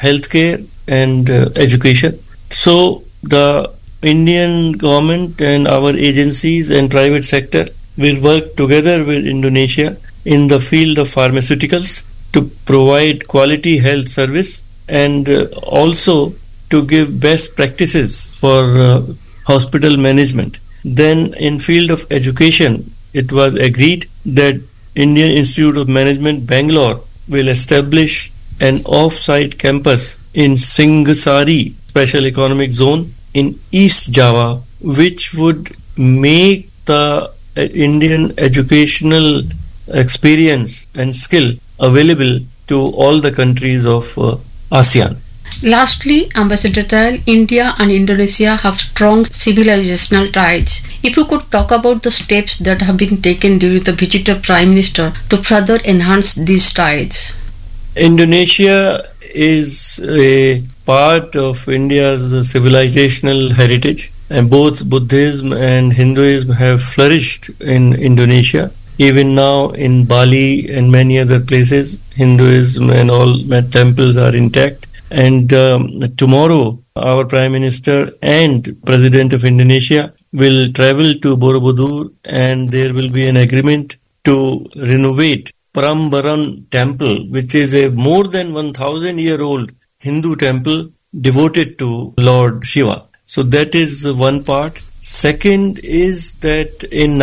healthcare and education. So the Indian government and our agencies and private sector will work together with Indonesia in the field of pharmaceuticals to provide quality health service and also to give best practices for hospital management. Then in field of education, it was agreed that Indian Institute of Management Bangalore will establish an off-site campus in Singasari Special Economic Zone in East Java, which would make the Indian educational experience and skill available to all the countries of ASEAN. Lastly, Ambassador Dayal, India and Indonesia have strong civilizational ties. If you could talk about the steps that have been taken during the visit of Prime Minister to further enhance these ties. Indonesia is a part of India's civilizational heritage, and both Buddhism and Hinduism have flourished in Indonesia. Even now in Bali and many other places, Hinduism and all temples are intact. And tomorrow, our Prime Minister and President of Indonesia will travel to Borobudur, and there will be an agreement to renovate Prambaran Temple, which is a more than 1,000-year-old Hindu temple devoted to Lord Shiva. So that is one part. Second is that in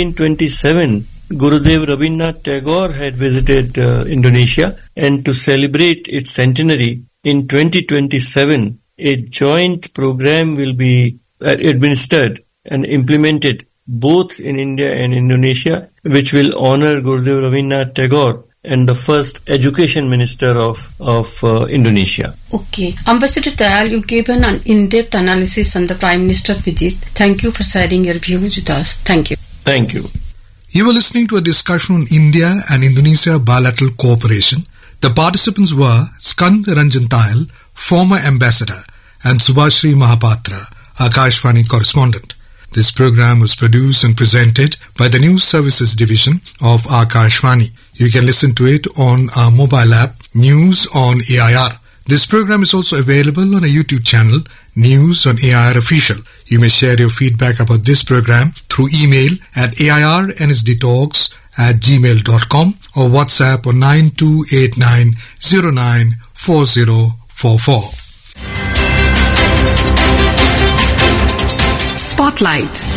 1927, Gurudev Rabindranath Tagore had visited Indonesia, and to celebrate its centenary in 2027, a joint program will be administered and implemented both in India and Indonesia, which will honor Gurudev Rabindranath Tagore and the first education minister of Indonesia. Okay. Ambassador Dayal, you gave an in-depth analysis on the Prime Minister's visit. Thank you for sharing your views with us. Thank you. Thank you. You were listening to a discussion on India and Indonesia bilateral cooperation. The participants were Skand Ranjan Dayal, former ambassador, and Subhashri Mahapatra, Akashvani correspondent. This program was produced and presented by the News Services Division of Akashvani. You can listen to it on our mobile app, News on AIR. This program is also available on a YouTube channel, News on AIR Official. You may share your feedback about this program through email at airnsdtalks@gmail.com or WhatsApp on 9289094044. Spotlight.